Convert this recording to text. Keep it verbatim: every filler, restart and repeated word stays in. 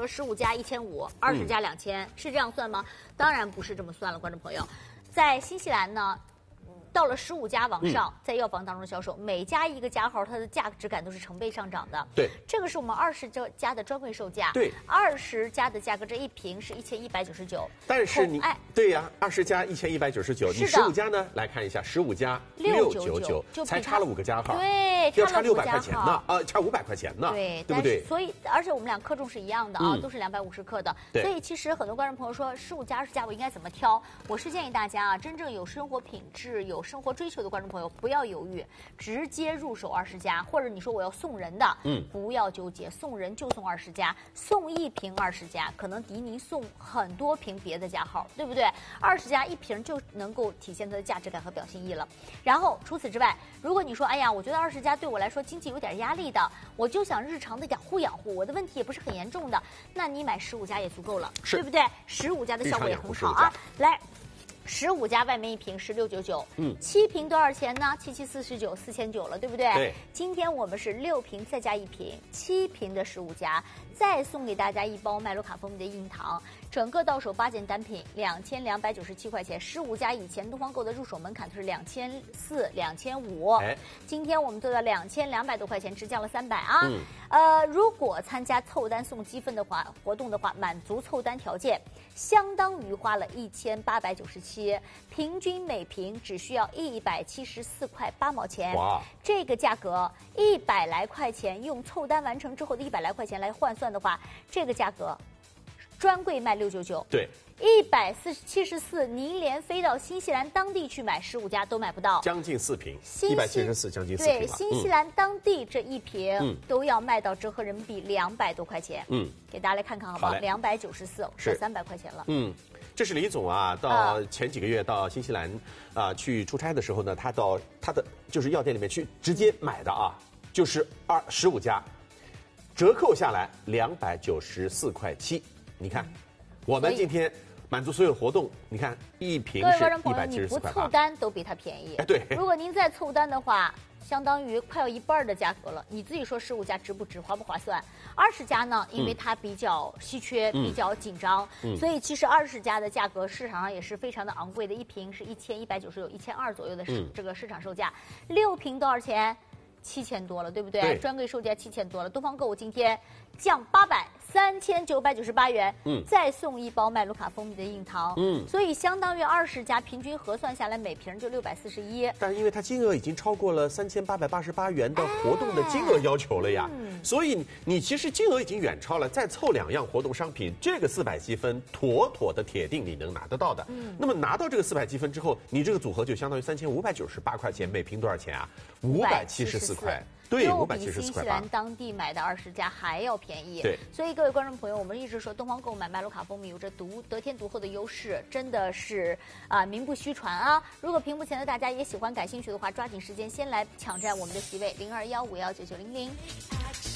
说十五加一千五，二十加两千，是这样算吗？当然不是这么算了，观众朋友，在新西兰呢。到了十五家往上，在药房当中销售，每加一个加号，它的价值感都是成倍上涨的。 对， 这个是我们二十家的专柜售价。 对， 二十家的价格这一瓶是一千一百九十九。 但是你哎， 对呀，二十家一千一百九十九，你十五家呢？来看一下，十五家六九九，才差了五个加号。 对， 要差六百块钱呢，啊，差五百块钱呢。 对， 对不对？ 所以，而且我们俩克重是一样的啊，都是两百五十克的。所以其实很多观众朋友说，十五加、二十加我应该怎么挑？我是建议大家啊，真正有生活品质、有生活追求的观众朋友不要犹豫，直接入手二十加，或者你说我要送人的，嗯，不要纠结，送人就送二十加，送一瓶二十加，可能抵你送很多瓶别的加号，对不对？二十加一瓶就能够体现它的价值感和表现意了。然后除此之外，如果你说，哎呀，我觉得二十加对我来说经济有点压力的，我就想日常的养护养护，我的问题也不是很严重的，那你买十五加也足够了，对不对？十五加的效果也很好啊，来。十五加外面一瓶是六九九，嗯，七瓶多少钱呢？七七四十九，四千九了，对不对？ 对。 今天我们是六瓶再加一瓶，七瓶的十五加，再送给大家一包麦卢卡蜂蜜的硬糖，整个到手八件单品，两千两百九十七块钱。十五加以前东方购的入手门槛就是两千四、两千五，哎，今天我们做到两千两百多块钱，只降了三百啊。嗯。呃，如果参加凑单送积分的话，活动的话，满足凑单条件，相当于花了一千八百九十七。平均每瓶只需要一百七十四块八毛钱，哇！这个价格一百来块钱，用凑单完成之后的一百来块钱来换算的话，这个价格专柜卖六九九， 对， 一百四七十四，您连飞到新西兰当地去买十五家都买不到， 将近四瓶，一百七十四，将近四瓶对，新西兰当地这一瓶、嗯、都要卖到折合人民币两百多块钱，嗯，给大家来看看好不好？两百九十四，是三百块钱了， 嗯。这是李总啊，到前几个月到新西兰啊、呃、去出差的时候呢，他到他的就是药店里面去直接买的啊，就是二十五家，折扣下来两百九十四块七。你看，我们今天满足所有活动，你看一瓶是一百七十四块八。 你不凑单都比它便宜。 哎，对。 如果您再凑单的话，相当于快要一半的价格了。你自己说十五家值不值，划不划算？二十家呢，因为它比较稀缺，嗯、比较紧张、嗯，所以其实二十家的价格市场上也是非常的昂贵的，一瓶是一千一百九十九、一千二左右的市、嗯、这个市场售价。六瓶多少钱？七千多了，对不对？对，专柜售价七千多了。东方购物今天降八百，三千九百九十八元，嗯，再送一包麦卢卡蜂蜜的硬糖，嗯，所以相当于二十家平均核算下来，每瓶就六百四十一。 但因为它金额已经超过了三千八百八十八元的活动的金额要求了呀，嗯、所以你其实金额已经远超了，再凑两样活动商品，这个四百积分妥妥的铁定你能拿得到的。嗯，那么拿到这个四百积分之后，你这个组合就相当于三千五百九十八块钱，每瓶多少钱啊？五百七十四块。对，五百七十四块八， 比新西兰当地买的二十家还要便宜。 对， 所以各位观众朋友，我们一直说东方购买麦卢卡蜂蜜有着独得天独厚的优势，真的是啊、呃、名不虚传啊！如果屏幕前的大家也喜欢、感兴趣的话，抓紧时间先来抢占我们的席位，零二幺五幺九九零零。